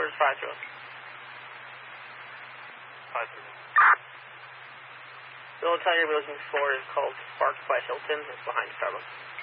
Where's 5-0? 5-0. The hotel you're looking for is called Sparks by Hilton. It's behind Starbucks.